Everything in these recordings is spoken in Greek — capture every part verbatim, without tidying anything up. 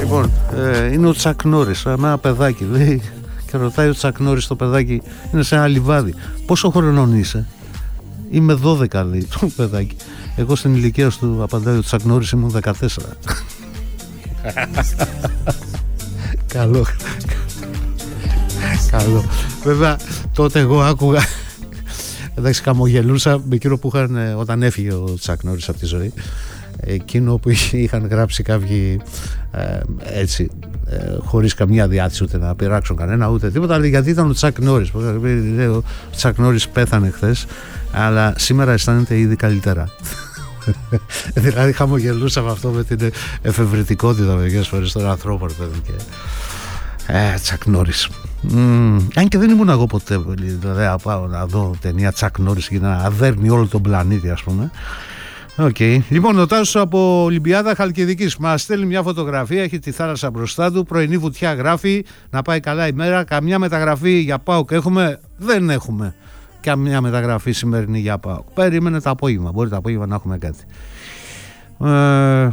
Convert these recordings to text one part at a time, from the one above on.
Λοιπόν, ε, είναι ο Τσακ Νόρις με ένα παιδάκι, λέει, και ρωτάει ο Τσακ Νόρις το παιδάκι, είναι σε ένα λιβάδι, πόσο χρονών είσαι? Είμαι δώδεκα, λέει το παιδάκι. Εγώ στην ηλικία του, απαντάει ο Τσακ Νόρις, ήμουν δεκατέσσερα. Καλό. Καλό. Βέβαια τότε εγώ άκουγα, εντάξει, χαμογελούσα με εκείνο που είχαν όταν έφυγε ο Τσακ Νόρις από τη ζωή, εκείνο που είχαν γράψει κάποιοι ε, έτσι ε, χωρίς καμία διάθεση ούτε να πειράξουν κανένα ούτε τίποτα, αλλά γιατί ήταν ο Τσακ Νόρις. Ο Τσακ Νόρις πέθανε χθες, αλλά σήμερα αισθάνεται ήδη καλύτερα. Δηλαδή χαμογελούσα με αυτό, με την εφευρετικότητα μερικές φορές των ανθρώπων, παιδί, και ε, Τσακ Νόρις. Mm, αν και δεν ήμουν εγώ ποτέ, δηλαδή, πάω να δω ταινία Τσακ Νόρις και να αδέρνει όλο τον πλανήτη, ας πούμε. Okay. Λοιπόν, ο Τάσος από Ολυμπιάδα Χαλκιδικής μας στέλνει μια φωτογραφία, έχει τη θάλασσα μπροστά του, πρωινή βουτιά, γράφει, να πάει καλά η μέρα. Καμιά μεταγραφή για ΠΑΟΚ έχουμε? Δεν έχουμε καμιά μεταγραφή σημερινή για ΠΑΟΚ. Περίμενε το απόγευμα, μπορεί το απόγευμα να έχουμε κάτι. ε,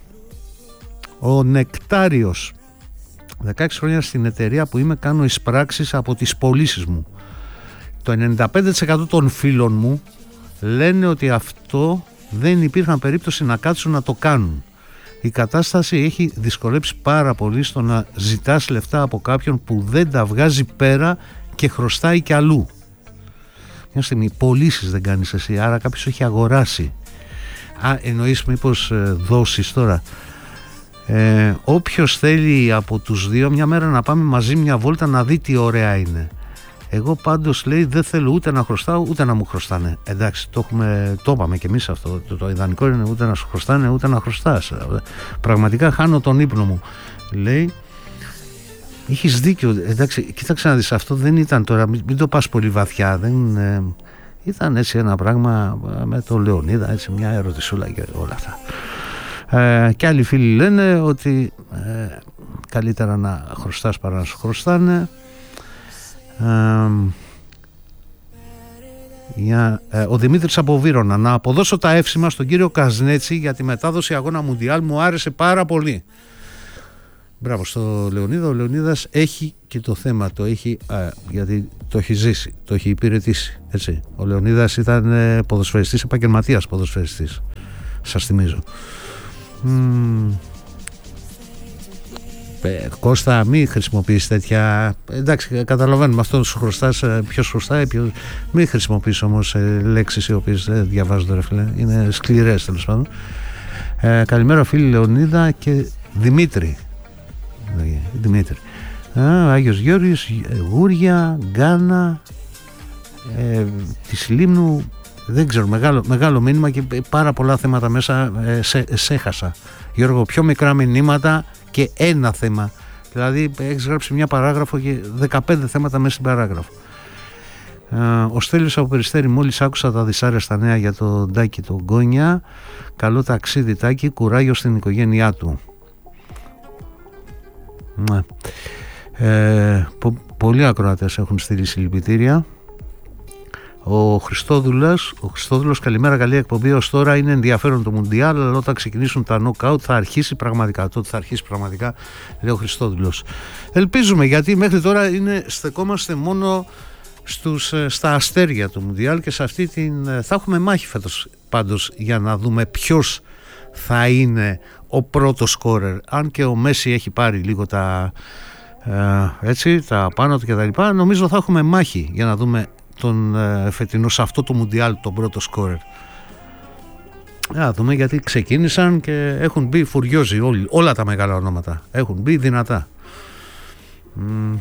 Ο Νεκτάριος, δεκαέξι χρόνια στην εταιρεία που είμαι, κάνω εισπράξεις από τις πωλήσεις μου. Το ενενήντα πέντε τοις εκατό των φίλων μου λένε ότι αυτό δεν υπήρχαν περίπτωση να κάτσουν να το κάνουν. Η κατάσταση έχει δυσκολέψει πάρα πολύ στο να ζητάς λεφτά από κάποιον που δεν τα βγάζει πέρα και χρωστάει κι αλλού. Μια στιγμή, πωλήσεις δεν κάνεις εσύ, άρα κάποιος έχει αγοράσει. Α, εννοείς μήπως ε, δώσεις τώρα? Ε, όποιος θέλει από τους δύο μια μέρα να πάμε μαζί μια βόλτα να δει τι ωραία είναι. Εγώ πάντως, λέει, δεν θέλω ούτε να χρωστάω ούτε να μου χρωστάνε. Εντάξει, το, έχουμε, το είπαμε κι εμείς αυτό. Το, το ιδανικό είναι ούτε να σου χρωστάνε ούτε να χρωστάς. Πραγματικά χάνω τον ύπνο μου. Λέει, έχεις δίκιο. Εντάξει, κοίταξε να δεις, αυτό δεν ήταν τώρα, μην, μην το πας πολύ βαθιά. Δεν, ε, ήταν έτσι ένα πράγμα με τον Λεωνίδα, έτσι μια ερωτησούλα και όλα αυτά. Ε, και άλλοι φίλοι λένε ότι ε, καλύτερα να χρωστάς παρά να σου χρωστάνε. Ε, για, ε, ο Δημήτρης από Βύρωνα, να αποδώσω τα εύσημα στον κύριο Καζνέτσι για τη μετάδοση αγώνα Μουντιάλ, μου άρεσε πάρα πολύ. Μπράβο στο Λεωνίδα. Ο Λεωνίδας έχει και το θέμα, το έχει, α, γιατί το έχει ζήσει, το έχει υπηρετήσει, έτσι. Ο Λεωνίδας ήταν ε, ποδοσφαιριστής, επαγγελματίας ποδοσφαιριστής, σας θυμίζω. Mm. Ε, Κώστα, μην χρησιμοποιείς τέτοια, εντάξει, καταλαβαίνουμε, αυτό σου χρωστάς, ποιος χρωστάει, ποιος... μην χρησιμοποιείς όμως ε, λέξεις οι οποίες δεν διαβάζονται, ρε φίλε, είναι σκληρές, τέλος πάντων. Ε, καλημέρα φίλοι Λεωνίδα και Δημήτρη. Δημήτρη. Α, Άγιος Γιώργης, Γούρια, Γκάνα, ε, της Λίμνου, δεν ξέρω, μεγάλο, μεγάλο μήνυμα και πάρα πολλά θέματα μέσα, ε, σε, σε έχασα. Γιώργο, πιο μικρά μηνύματα και ένα θέμα. Δηλαδή έχεις γράψει μια παράγραφο και δεκαπέντε θέματα μέσα στην παράγραφο. Ε, ο Στέλιος από Περιστέρι, μόλις άκουσα τα δυσάρεστα νέα για τον Τάκη τον Γκόνια. Καλό ταξίδι Τάκη, κουράγιο στην οικογένειά του. Ναι. Ε, πο, πολλοί ακροατές έχουν στείλει συλληπιτήρια. Ο Χριστόδουλος, ο Χριστόδουλος, καλημέρα, καλή εκπομπή. Ως τώρα είναι ενδιαφέρον το Μουντιάλ, αλλά όταν ξεκινήσουν τα νοκάουτ θα αρχίσει πραγματικά. Τότε θα αρχίσει πραγματικά, λέει ο Χριστόδουλος. Ελπίζουμε, γιατί μέχρι τώρα είναι, στεκόμαστε μόνο στους, στα αστέρια του Μουντιάλ και σε αυτή την. Θα έχουμε μάχη φέτος πάντως για να δούμε ποιος θα είναι ο πρώτος σκόρερ. Αν και ο Μέση έχει πάρει λίγο τα, ε, έτσι, τα πάνω του και τα λοιπά, νομίζω θα έχουμε μάχη για να δούμε τον ε, φετινό σε αυτό το Μουντιάλ τον πρώτο σκόρερ. Να δούμε, γιατί ξεκίνησαν και έχουν μπει φουριόζοι όλοι, όλα τα μεγάλα ονόματα έχουν μπει δυνατά. Μ,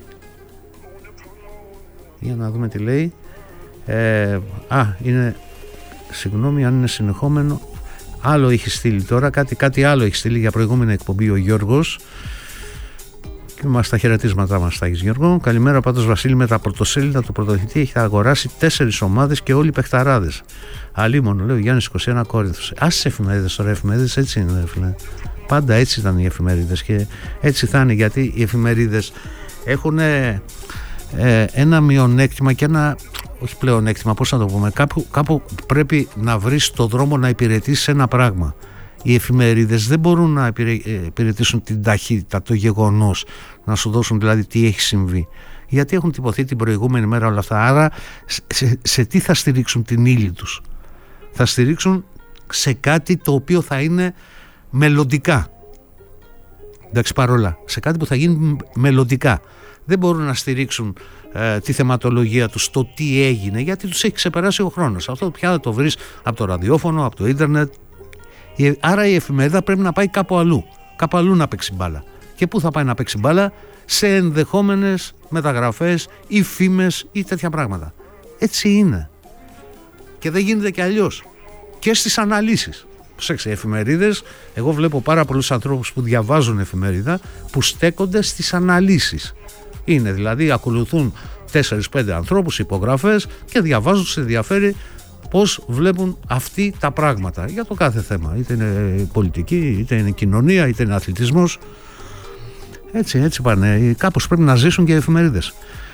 για να δούμε τι λέει. ε, Α, είναι, συγγνώμη αν είναι συνεχόμενο, άλλο έχει στείλει τώρα, κάτι, κάτι άλλο έχει στείλει για προηγούμενη εκπομπή ο Γιώργος. Και μας τα χαιρετίσματά μας, Τάκης Γιώργο. Καλημέρα πάντως Βασίλη, με τα πρωτοσέλιδα του πρωτοθλητή έχει αγοράσει τέσσερις ομάδες και όλοι παιχταράδες. Αλίμονο, λέει ο Γιάννης είκοσι ένα Κόρινθος. Άσε εφημερίδες τώρα, εφημερίδες έτσι είναι, φίλε. Πάντα έτσι ήταν οι εφημερίδες και έτσι θα είναι, γιατί οι εφημερίδες έχουν ε, ένα μειονέκτημα και ένα, όχι πλεονέκτημα, πώς να το πούμε, κάπου, κάπου πρέπει να βρεις το δρόμο να υπηρετήσεις ένα πράγμα. Οι εφημερίδες δεν μπορούν να υπηρετήσουν την ταχύτητα, το γεγονός, να σου δώσουν δηλαδή τι έχει συμβεί, γιατί έχουν τυπωθεί την προηγούμενη μέρα όλα αυτά. Άρα σε, σε τι θα στηρίξουν την ύλη τους? Θα στηρίξουν σε κάτι το οποίο θα είναι μελλοντικά, εντάξει, παρόλα, σε κάτι που θα γίνει μελλοντικά. Δεν μπορούν να στηρίξουν ε, τη θεματολογία τους στο τι έγινε, γιατί τους έχει ξεπεράσει ο χρόνος. Αυτό πια θα το βρεις από το ραδιόφωνο, από το ίντερνετ. Άρα η εφημερίδα πρέπει να πάει κάπου αλλού, κάπου αλλού να παίξει μπάλα. Και πού θα πάει να παίξει μπάλα? Σε ενδεχόμενες μεταγραφές ή φήμες ή τέτοια πράγματα. Έτσι είναι. Και δεν γίνεται και αλλιώς. Και στις αναλύσεις. Προσέξτε, εφημερίδες, εγώ βλέπω πάρα πολλούς ανθρώπους που διαβάζουν εφημερίδα που στέκονται στις αναλύσεις. Είναι δηλαδή, ακολουθούν τέσσερις πέντε ανθρώπους, υπογραφές, και διαβάζουν, σε ενδιαφέρει πώς βλέπουν αυτοί τα πράγματα για το κάθε θέμα. Είτε είναι πολιτική, είτε είναι κοινωνία, είτε είναι αθλητισμός. Έτσι, έτσι πάνε. Κάπως πρέπει να ζήσουν και οι εφημερίδες.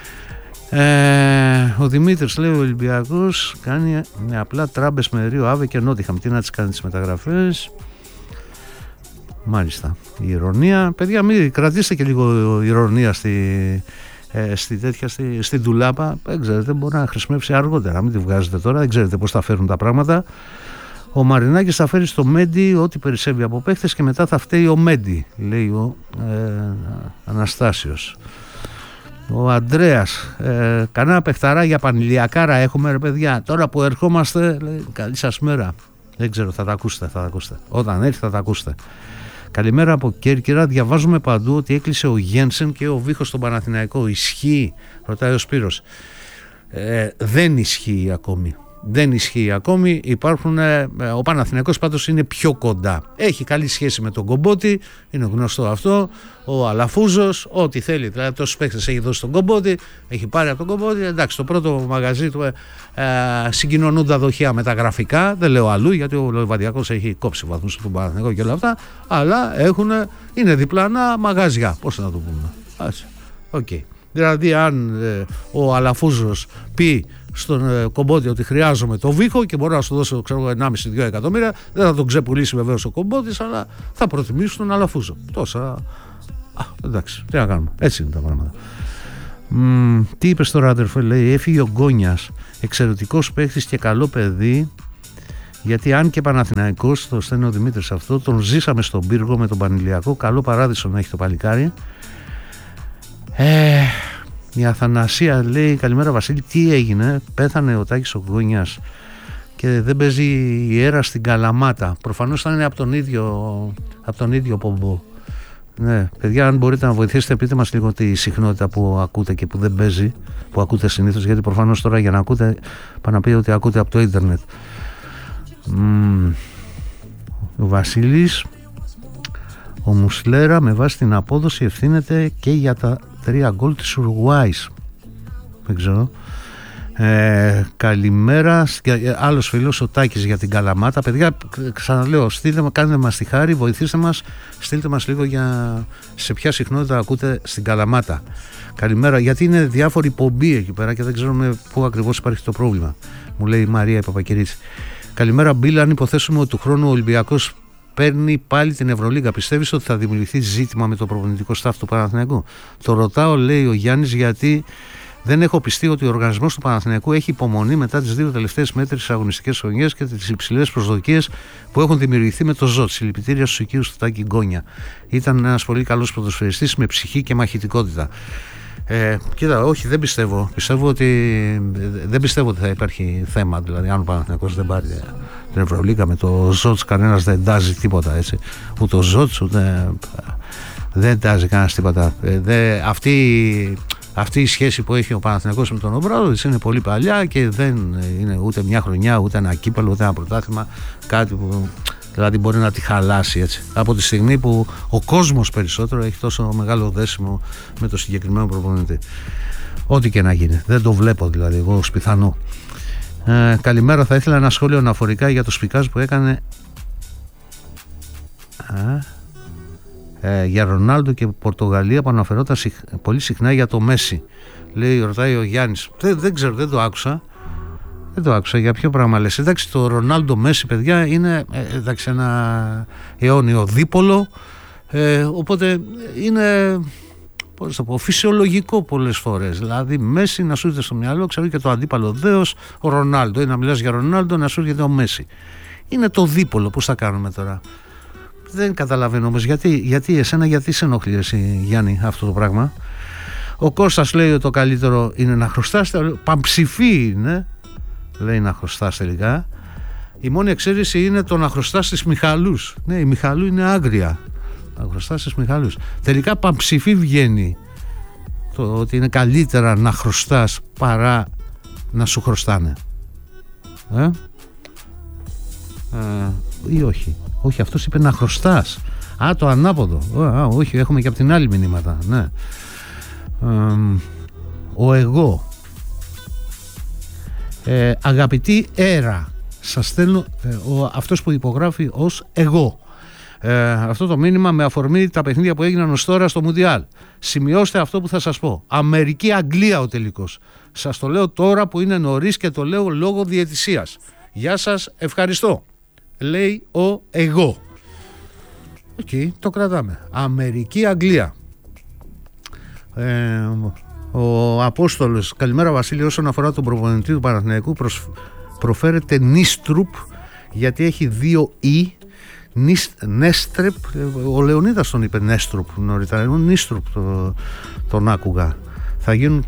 Ε, ο Δημήτρης λέει: ο Ολυμπιακός κάνει με απλά τράμπες με Ρίο Άβε και Νότιχαμ. Τι να τις κάνει τις μεταγραφές? Μάλιστα. Η ηρωνία. Παιδιά, μην κρατήστε και λίγο ηρωνία στη, ε, στη τέτοια, στη, στην ντουλάπα. Δεν ξέρετε, μπορεί να χρησιμεύσει αργότερα. Μην τη βγάζετε τώρα, δεν ξέρετε πώς θα φέρουν τα πράγματα. Ο Μαρινάκης θα φέρει στο Μέντι ό,τι περισσεύει από παίχτες και μετά θα φταίει ο Μέντι, λέει ο ε, Αναστάσιος. Ο Ανδρέας, ε, κανένα παιχταρά για πανηλιακάρα έχουμε, ρε παιδιά? Τώρα που ερχόμαστε, λέει, καλή σας μέρα. Δεν ξέρω, θα τα ακούσετε, θα τα ακούσετε. Όταν έρθει θα τα ακούσετε. Καλημέρα από Κέρκυρα. Διαβάζουμε παντού ότι έκλεισε ο Γένσεν και ο Βίχος στον Παναθηναϊκό. Ισχύει? Ρωτάει ο Σπύρος. Ε, δεν ισχύει ακόμη. Δεν ισχύει ακόμη. Υπάρχουν, ε, ο Παναθηναϊκός πάντως είναι πιο κοντά. Έχει καλή σχέση με τον Κομπότη, είναι γνωστό αυτό. Ο Αλαφούζος, ό,τι θέλει. Δηλαδή, τόσους παίκτες έχει δώσει τον Κομπότη, έχει πάρει από τον Κομπότη. Εντάξει, το πρώτο μαγαζί του ε, ε, συγκοινωνούν τα δοχεία με τα γραφικά. Δεν λέω αλλού, γιατί ο Λεβαδιακός έχει κόψει βαθμούς στον Παναθηναϊκό και όλα αυτά. Αλλά έχουν, είναι διπλανά μαγαζιά. Πώς να το πούμε. Οκ. Okay. Δηλαδή, αν ε, ο Αλαφούζος πει στον ε, Κομπότη ότι χρειάζομαι το Βίχο και μπορώ να σου δώσω, ξέρω, ενάμιση με δύο εκατομμύρια, δεν θα τον ξεπουλήσει βεβαίως ο Κομπότης, αλλά θα προτιμήσει τον Αλαφούζο. Τόσα. Α, εντάξει, τι να κάνουμε. Έτσι είναι τα πράγματα. Μ, τι είπες τώρα, αδερφέ? Λέει: έφυγε ο Γκόνιας, εξαιρετικός παίχτης και καλό παιδί. Γιατί αν και Παναθηναϊκός, το στέλνει ο Δημήτρης αυτό, τον ζήσαμε στον πύργο με τον Πανηλιακό. Καλό παράδεισο να έχει το παλικάρι. Ε, η Αθανασία λέει: καλημέρα Βασίλη, τι έγινε? Πέθανε ο Τάκης ο Γκόνιας και δεν παίζει η Έρα στην Καλαμάτα. Προφανώς θα είναι από τον ίδιο, από τον ίδιο πομπό. Ναι, παιδιά, αν μπορείτε να βοηθήσετε, πείτε μας λίγο τη συχνότητα που ακούτε και που δεν παίζει, που ακούτε συνήθως, γιατί προφανώς τώρα για να ακούτε, πάνε να πει ότι ακούτε από το ίντερνετ. Mm. Ο Βασίλης: ο Μουσλέρα με βάση την απόδοση ευθύνεται και για τα τρία γκολ της Ουρουάης. Δεν ξέρω. Ε, καλημέρα. Άλλος φίλος, ο Τάκης για την Καλαμάτα. Παιδιά, ξαναλέω, στείλτε, κάντε μας τη χάρη, βοηθήστε μας, στείλτε μας λίγο για σε ποια συχνότητα ακούτε στην Καλαμάτα. Καλημέρα, γιατί είναι διάφοροι πομποί εκεί πέρα και δεν ξέρουμε πού ακριβώς υπάρχει το πρόβλημα. Μου λέει η Μαρία η Παπακυρίτσι. Καλημέρα Μπίλα, αν υποθέσουμε ότι του χρόνου ο Ολυμπιακός παίρνει πάλι την Ευρωλίγκα, πιστεύεις ότι θα δημιουργηθεί ζήτημα με το προπονητικό στάφ του Παναθηναϊκού? Το ρωτάω, λέει ο Γιάννης, γιατί δεν έχω πιστεί ότι ο οργανισμός του Παναθηναϊκού έχει υπομονή μετά τις δύο τελευταίες μέτρες αγωνιστικές χρονιές και τις υψηλές προσδοκίες που έχουν δημιουργηθεί με το ΖΟΤ. Συλληπιτήρια στους οικείους του Τάκη Γκόνια. Ήταν ένας πολύ καλός ποδοσφαιριστής με ψυχή και μαχητικότητα. Ε, κοίτα, όχι, δεν πιστεύω. Πιστεύω ότι, δεν πιστεύω ότι θα υπάρχει θέμα. Δηλαδή, αν ο Παναθηναϊκός δεν πάρει την Ευρωλίγκα με το ΖΟΤ, κανένας δεν τάζει τίποτα. Έτσι. Ούτε ο ΖΟΤ, ούτε. Δεν τάζει κανένας τίποτα. Ε, δε, αυτή, αυτή η σχέση που έχει ο Παναθηναϊκός με τον Ομπράδοβιτς είναι πολύ παλιά και δεν είναι ούτε μια χρονιά, ούτε ένα κύπελλο, ούτε ένα πρωτάθλημα. Κάτι που. Δηλαδή μπορεί να τη χαλάσει, έτσι. Από τη στιγμή που ο κόσμος περισσότερο έχει τόσο μεγάλο δέσιμο με το συγκεκριμένο προπονητή. Ό,τι και να γίνει. Δεν το βλέπω δηλαδή εγώ ως πιθανό. Ε, καλημέρα, θα ήθελα ένα σχόλιο αναφορικά για το σπικάζ που έκανε ε, για Ρονάλντο και Πορτογαλία, που αναφερόταν συχ, πολύ συχνά για το Μέση. Λέει, ρωτάει ο Γιάννης. Δεν, δεν ξέρω, δεν το άκουσα. Δεν το άκουσα. Για ποιο πράγμα λες? Εντάξει, το Ρονάλντο Μέση, παιδιά, είναι ε, εντάξει, ένα αιώνιο δίπολο. Ε, οπότε είναι, πώς το πω, φυσιολογικό πολλές φορές. Δηλαδή, Μέση να σου έρχεται στο μυαλό, ξέρω και το αντίπαλο δέος, ο Ρονάλντο. Ή να μιλάς για Ρονάλντο, να σου έρχεται ο Μέση. Είναι το δίπολο. Πώς θα κάνουμε τώρα? Δεν καταλαβαίνω όμως γιατί, γιατί εσένα, γιατί σε ενοχλεί εσύ, Γιάννη, αυτό το πράγμα. Ο Κώστας λέει ότι το καλύτερο είναι να χρωστάς. Παμψηφί είναι, λέει, να χρωστάς τελικά. Η μόνη εξαίρεση είναι το να χρωστάς στις Μιχαλούς. Ναι, η Μιχαλού είναι άγρια. Να χρωστάς στις Μιχαλούς. Τελικά παμψηφί βγαίνει το ότι είναι καλύτερα να χρωστάς παρά να σου χρωστάνε. Ε? Ε, ή όχι. Όχι, αυτός είπε να χρωστάς. Α, το ανάποδο. Α, όχι, έχουμε και από την άλλη μηνύματα. Ναι. Ε, ο εγώ. Ε, αγαπητή Έρα, σας στέλνω, ε, ο, αυτός που υπογράφει ως εγώ. Ε, αυτό το μήνυμα με αφορμή τα παιχνίδια που έγιναν ως τώρα στο Μουντιάλ. Σημειώστε αυτό που θα σας πω. Αμερική-Αγγλία ο τελικός. Σας το λέω τώρα που είναι νωρίς και το λέω λόγω διαιτησίας. Γεια σας, ευχαριστώ. Λέει ο εγώ. Οκ, okay, το κρατάμε. Αμερική-Αγγλία. Ε, ο Απόστολος, καλημέρα Βασίλη, όσον αφορά τον προπονητή του Παναθηναϊκού, προσ... προφέρεται Νίστρουπ γιατί έχει δύο «η». Νέστρεπ, ο Λεωνίδας τον είπε Νέστρουπ νωρίτερα, εγώ Νίστρουπ το, τον άκουγα. Θα γίνουν.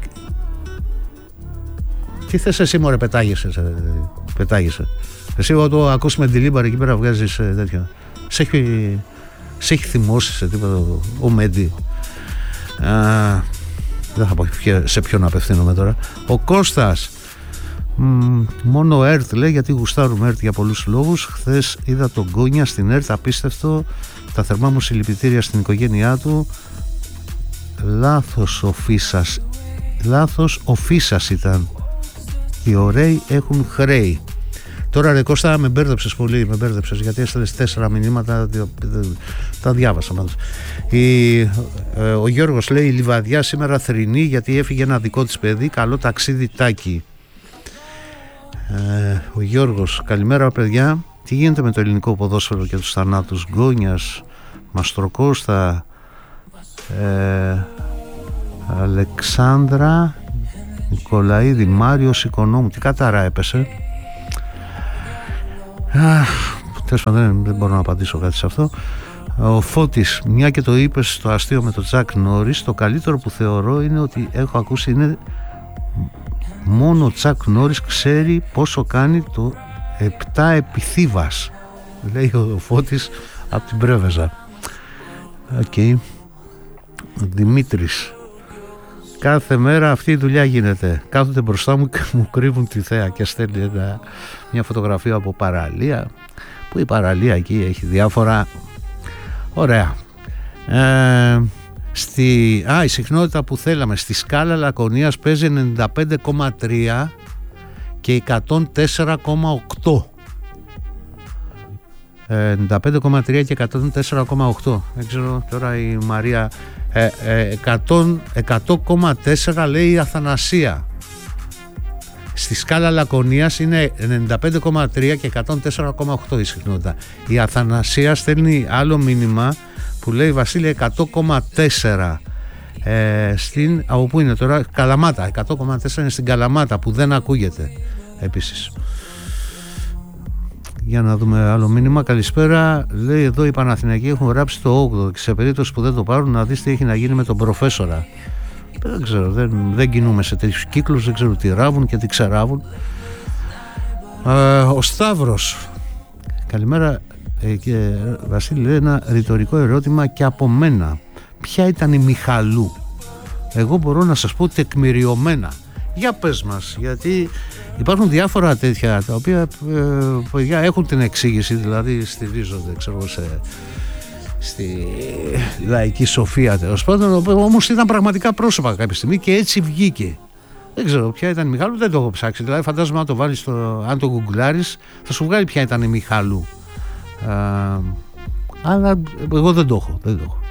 Τι θες εσύ, μωρέ, πετάγεσαι, πετάγεσαι. Εσύ εγώ το ακούς με τη λίμπαρ εκεί πέρα, βγάζεις τέτοια. Σε έχει, σε έχει θυμώσει σε τίποτα ο Μέντι. Α, δεν θα πω σε ποιον απευθύνομαι τώρα. Ο Κώστας, μ, μόνο ΕΡΤ λέει, γιατί γουστάρουμε ΕΡΤ για πολλούς λόγους. Χθες είδα τον Γκόνια στην ΕΡΤ, απίστευτο. Τα θερμά μου συλληπιτήρια στην οικογένειά του. Λάθος ο Φίσας. Λάθος ο Φίσας ήταν. Οι ωραίοι έχουν χρέη. Τώρα ρε Κώστα, με μπέρδεψες πολύ, με μπέρδεψες, γιατί έστελες τέσσερα μηνύματα, τα διάβασα πάντως. Η, ε, ο Γιώργος λέει, η Λιβαδιά σήμερα θρηνεί γιατί έφυγε ένα δικό της παιδί, καλό ταξίδι Τάκη. Ε, ο Γιώργος, καλημέρα παιδιά, τι γίνεται με το ελληνικό ποδόσφαιρο και τους θανάτους? Γκόνιας, Μαστροκώστα, ε, Αλεξάνδρα, Νικολαίδη, Μάριος Οικονόμου, τι κατάρα έπεσε? Τέλος πάντων, δεν μπορώ να απαντήσω κάτι σε αυτό. Ο Φώτης, μια και το είπες στο αστείο με τον Τσακ Νόρις, το καλύτερο που θεωρώ είναι ότι έχω ακούσει είναι μόνο ο Τσακ Νόρις ξέρει πόσο κάνει το επτά επιθύβας, λέει ο Φώτης από την Πρέβεζα. Οκ. Okay. Δημήτρης, κάθε μέρα αυτή η δουλειά γίνεται. Κάθονται μπροστά μου και μου κρύβουν τη θέα και στέλνει ένα, μια φωτογραφία από παραλία. Που η παραλία εκεί έχει διάφορα. Ωραία. Ε, στη, α, η συχνότητα που θέλαμε στη σκάλα Λακωνίας παίζει ενενήντα πέντε κόμμα τρία και εκατόν τέσσερα κόμμα οκτώ. ενενήντα πέντε κόμμα τρία και εκατόν τέσσερα κόμμα οκτώ. Δεν ξέρω τώρα η Μαρία. Ε, ε, εκατό κόμμα τέσσερα λέει η Αθανασία. Στη σκάλα Λακωνίας είναι ενενήντα πέντε κόμμα τρία και εκατόν τέσσερα κόμμα οκτώ η συχνότητα. Η Αθανασία στέλνει άλλο μήνυμα που λέει Βασίλη εκατό κόμμα τέσσερα. Ε, στην, από πού είναι τώρα? Καλαμάτα. εκατό κόμμα τέσσερα είναι στην Καλαμάτα που δεν ακούγεται επίσης. Για να δούμε άλλο μήνυμα. Καλησπέρα. Λέει εδώ οι Παναθηναϊκοί έχουν γράψει το όγδοο και σε περίπτωση που δεν το πάρουν να δεις τι έχει να γίνει με τον προφέσορα. Δεν ξέρω, δεν, δεν κινούμε σε τέτοιους κύκλους, δεν ξέρω τι ράβουν και τι ξεράβουν. Ε, ο Σταύρος, καλημέρα ε, και, Βασίλη, λέει ένα ρητορικό ερώτημα και από μένα. Ποια ήταν η Μιχαλού? Εγώ μπορώ να σας πω τεκμηριωμένα. Για πες μας, γιατί υπάρχουν διάφορα τέτοια τα οποία ε, έχουν την εξήγηση, δηλαδή στηρίζονται, ξέρω, σε, στη λαϊκή σοφία τέλος πάντων, όμως ήταν πραγματικά πρόσωπα κάποια στιγμή και έτσι βγήκε. Δεν ξέρω ποια ήταν η Μιχάλου, δεν το έχω ψάξει, δηλαδή φαντάζομαι αν το βάλεις στο, αν το γκουγκλάρεις θα σου βγάλει ποια ήταν η Μιχάλου. Α, αλλά εγώ δεν το έχω, δεν το έχω.